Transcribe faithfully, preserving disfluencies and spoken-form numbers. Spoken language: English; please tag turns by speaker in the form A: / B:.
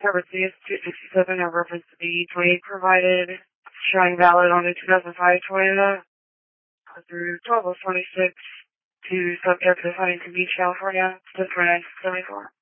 A: Coverage C S two sixty-seven, I reference the twenty-eight provided, showing valid on the two thousand five Toyota through twelve of twenty-six to subject to Huntington Beach, California, six four nine seven four.